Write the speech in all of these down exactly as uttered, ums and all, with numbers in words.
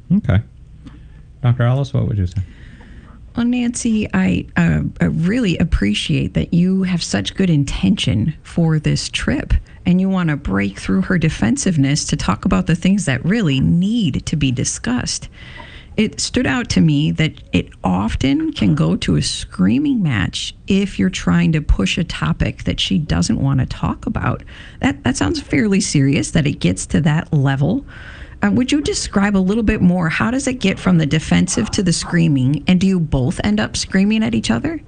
Okay. Doctor Alice, what would you say? Well, Nancy, I, uh, I really appreciate that you have such good intention for this trip, and you want to break through her defensiveness to talk about the things that really need to be discussed. It stood out to me that it often can go to a screaming match if you're trying to push a topic that she doesn't want to talk about. That that sounds fairly serious, that it gets to that level. Uh, would you describe a little bit more? How does it get from the defensive to the screaming, and do you both end up screaming at each other?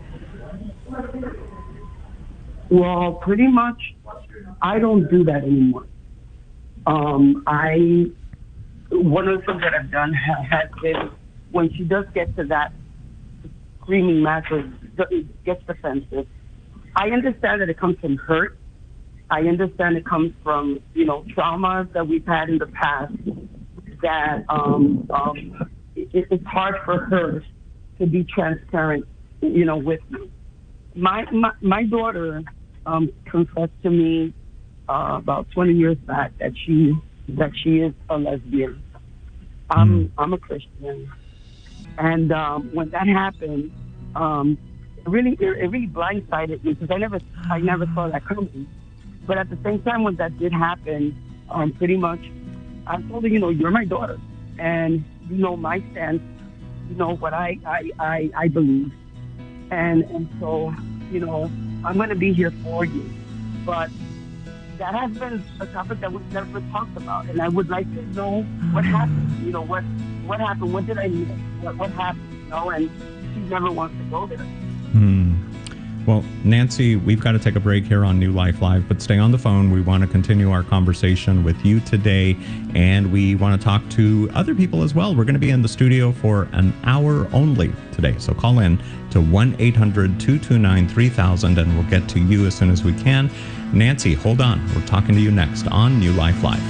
Well, pretty much, I don't do that anymore. Um, I one of the things that I've done ha- has been when she does get to that screaming match or gets defensive, I understand that it comes from hurt. I understand it comes from, you know, traumas that we've had in the past that um, um, it, it's hard for her to be transparent, you know, with me. My my, my daughter um, confessed to me uh, about twenty years back that she that she is a lesbian. I'm mm. I'm a Christian, and um, when that happened, um, it really it, it really blindsided me because I never I never saw that coming. But at the same time, when that did happen, um, pretty much, I told her, you know, you're my daughter, and you know my stance, you know what I I, I, I believe, and and so, you know, I'm going to be here for you. But that has been a topic that we've never talked about, and I would like to know what happened. You know, what what happened? What did I miss? What what happened? You know, and she never wants to go there. Hmm. Well, Nancy, we've got to take a break here on New Life Live, but stay on the phone. We want to continue our conversation with you today, and we want to talk to other people as well. We're going to be in the studio for an hour only today, so call in to one eight hundred two two nine three thousand, and we'll get to you as soon as we can. Nancy, hold on. We're talking to you next on New Life Live.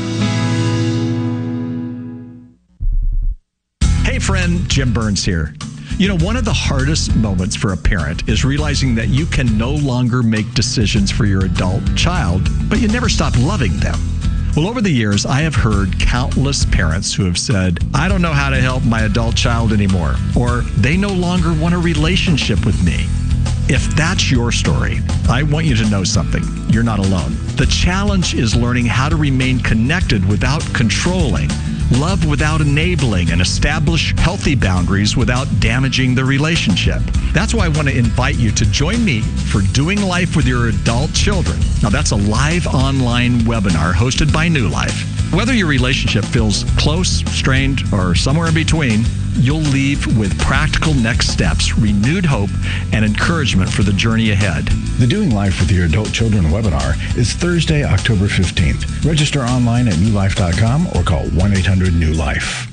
Hey, friend, Jim Burns here. You know, one of the hardest moments for a parent is realizing that you can no longer make decisions for your adult child, but you never stop loving them. Well, over the years, I have heard countless parents who have said, I don't know how to help my adult child anymore, or they no longer want a relationship with me. If that's your story, I want you to know something. You're not alone. The challenge is learning how to remain connected without controlling, love without enabling, and establish healthy boundaries without damaging the relationship. That's why I want to invite you to join me for Doing Life with Your Adult Children. Now, that's a live online webinar hosted by New Life. Whether your relationship feels close, strained, or somewhere in between, you'll leave with practical next steps, renewed hope, and encouragement for the journey ahead. The Doing Life with Your Adult Children webinar is Thursday, October fifteenth. Register online at new life dot com or call one eight hundred new life.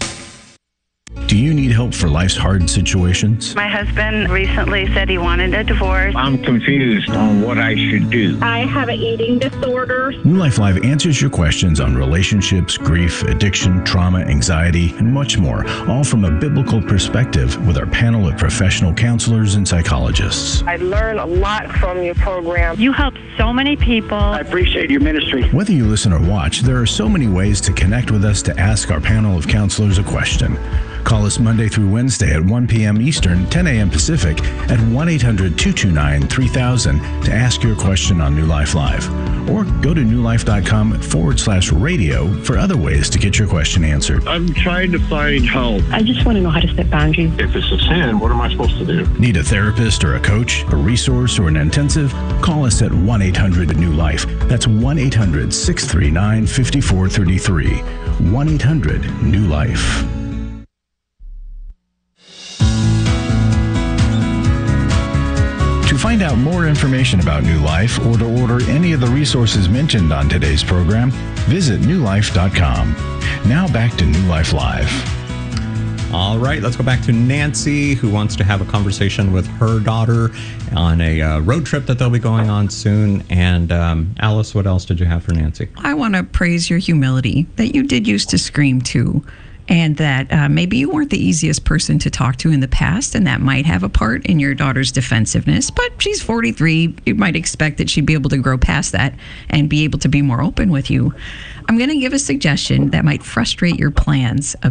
Do you need help for life's hard situations? My husband recently said he wanted a divorce. I'm confused on what I should do. I have an eating disorder. New Life Live answers your questions on relationships, grief, addiction, trauma, anxiety, and much more, all from a biblical perspective with our panel of professional counselors and psychologists. I learn a lot from your program. You help so many people. I appreciate your ministry. Whether you listen or watch, there are so many ways to connect with us to ask our panel of counselors a question. Call us Monday through Wednesday at one p.m. Eastern, ten a.m. Pacific at one eight hundred two two nine three thousand to ask your question on New Life Live. Or go to new life dot com forward slash radio for other ways to get your question answered. I'm trying to find help. I just want to know how to set boundaries. If it's a sin, what am I supposed to do? Need a therapist or a coach, a resource, or an intensive? Call us at one eight hundred new life. That's one eight hundred six three nine five four three three. one eight hundred new life. To find out more information about New Life or to order any of the resources mentioned on today's program, visit new life dot com. Now back to New Life Live. All right, let's go back to Nancy, who wants to have a conversation with her daughter on a uh, road trip that they'll be going on soon. And um, Alice, what else did you have for Nancy? I want to praise your humility, that you did used to scream too. And that uh, maybe you weren't the easiest person to talk to in the past, and that might have a part in your daughter's defensiveness. But she's forty-three. You might expect that she'd be able to grow past that and be able to be more open with you. I'm going to give a suggestion that might frustrate your plans a